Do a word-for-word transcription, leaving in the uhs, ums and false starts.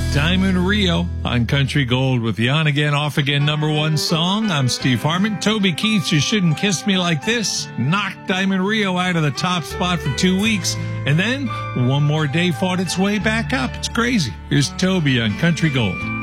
Diamond Rio on Country Gold with the On Again, Off Again number one song. I'm Steve Harmon. Toby Keith, You Shouldn't Kiss Me Like This, knocked Diamond Rio out of the top spot for two weeks. And then One More Day fought its way back up. It's crazy. Here's Toby on Country Gold.